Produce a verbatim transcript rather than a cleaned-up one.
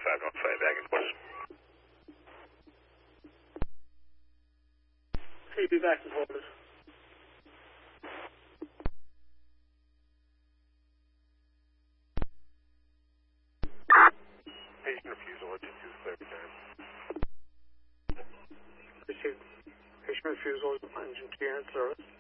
five one five, back in course. C B back in quarters. Patient refusal, engine two, clear return. Received. Patient refusal, engine two, in service.